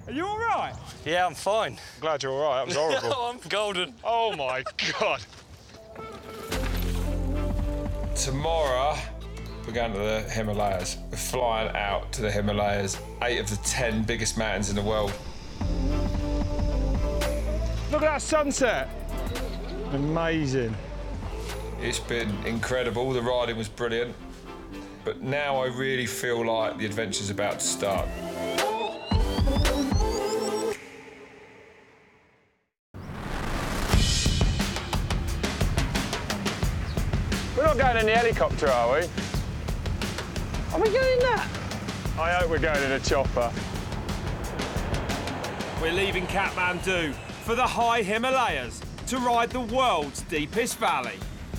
Are you all right? Yeah, I'm fine. Glad you're all right. That was horrible. I'm golden. Oh, my God. Tomorrow, we're going to the Himalayas. We're flying out to the Himalayas, 8 of the 10 biggest mountains in the world. Look at that sunset. Amazing. It's been incredible. The riding was brilliant. But now I really feel like the adventure's about to start. We're not going in the helicopter, are we? Are we going in that? I hope we're going in a chopper. We're leaving Kathmandu for the high Himalayas to ride the world's deepest valley.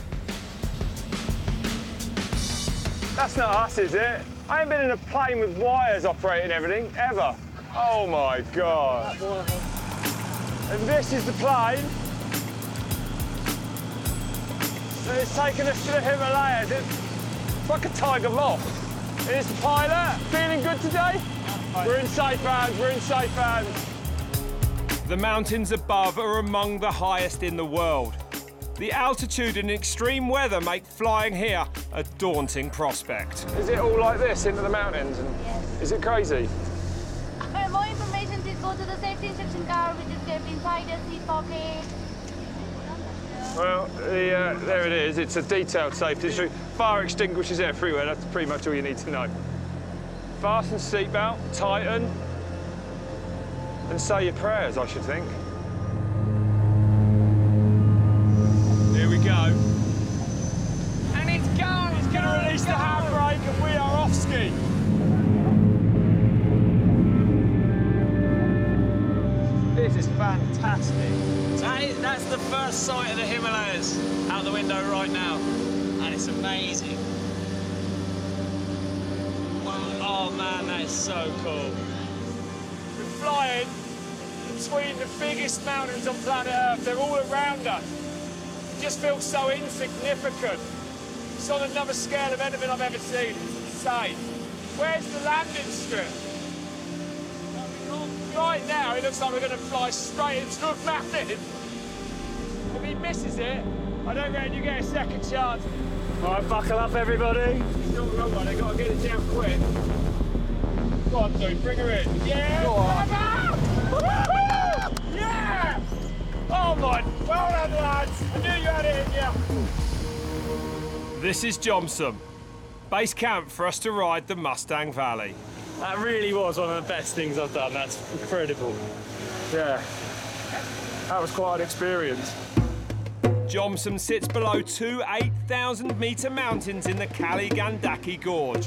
That's not us, is it? I ain't been in a plane with wires operating everything, ever. Oh, my God. And this is the plane. So it's taken us to the Himalayas. It's like a tiger moth. And it's the pilot. Feeling good today? We're in safe hands, we're in safe hands. The mountains above are among the highest in the world. The altitude and extreme weather make flying here a daunting prospect. Is it all like this into the mountains? And Yes. is it crazy? For more information, please go to the safety instruction card, which is kept inside the seat pocket. Well, there it is. It's a detailed safety issue. Fire extinguishers everywhere. That's pretty much all you need to know. Fasten seatbelt, tighten, and say your prayers, I should think. Here we go. And it's going. It's going to release the handbrake, and we are off ski. This is fantastic. That's the first sight of the Himalayas out the window right now. And it's amazing. Oh man, that is so cool. We're flying between the biggest mountains on planet Earth. They're all around us. It just feels so insignificant. It's on another scale of anything I've ever seen. It's insane. Where's the landing strip? Right now, it looks like we're going to fly straight into a mountain. If he misses it, I don't reckon you get a second chance. All right, buckle up, everybody. It's not the wrong one. They've got to get it down quick. Go on, dude, bring her in. Yeah! Go on. Yeah! Oh, my. Well done, lads. I knew you had it in you. This is Jomsom, base camp for us to ride the Mustang Valley. That really was one of the best things I've done. That's incredible. Yeah. That was quite an experience. Jomsom sits below two 8,000-metre mountains in the Kali Gandaki Gorge.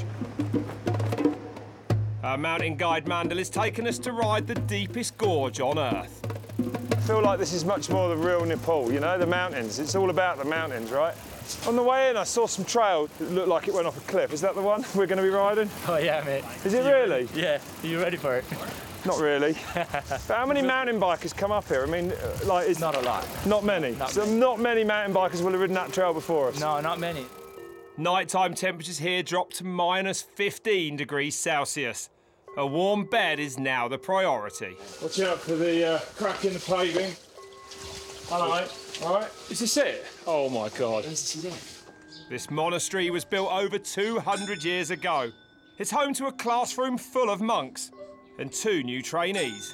Our mountain guide Mandel has taken us to ride the deepest gorge on Earth. I feel like this is much more the real Nepal, you know, the mountains. It's all about the mountains, right? On the way in, I saw some trail that looked like it went off a cliff. Is that the one we're going to be riding? Oh yeah, mate. Is it really? Yeah. Are you ready for it? Not really. But how many mountain bikers come up here? I mean, like, it's Not a lot. not many. Not many mountain bikers will have ridden that trail before us. No, not many. Nighttime temperatures here drop to -15 degrees Celsius. A warm bed is now the priority. Watch out for the crack in the paving. Hello, mate. All right. Is this it? Oh, my God. This monastery was built over 200 years ago. It's home to a classroom full of monks and 2 new trainees.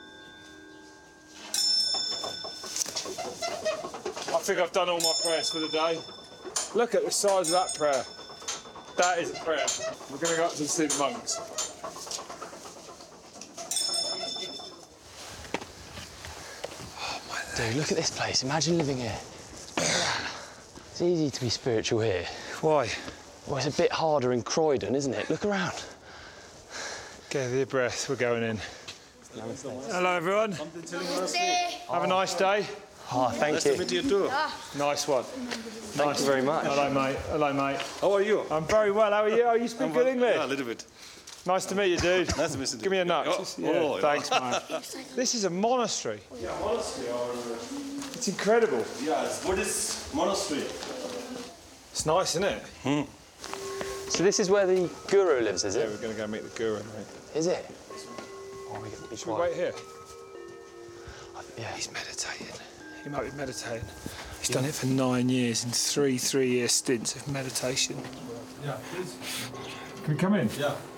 I think I've done all my prayers for the day. Look at the size of that prayer. That is a prayer. We're going to go up to see the monks. Dude, look at this place. Imagine living here. It's easy to be spiritual here. Why? Well, it's a bit harder in Croydon, isn't it? Look around. Gather your breath. We're going in. Hello, everyone. Have a nice day. Oh, thank you. You too. Nice one. Thank you very much. Hello, mate. Hello, mate. How are you? I'm very well. How are you? Oh, you speak good English? Yeah, a little bit. Nice to meet you, dude. Nice to meet you. Give me a nut. Oh, Yeah, oh, yeah. thanks, man. This is a monastery. Yeah, monastery or... It's incredible. Yeah, it's Buddhist monastery. It's nice, isn't it? So this is where the guru lives, is Yeah, it? we're going to go meet the guru, mate. Is it? Oh, be Should we quiet. wait here? Yeah. He's meditating. He might be meditating. He's done it for 9 years in three-year stints of meditation. Yeah, please. Can we come in? Yeah.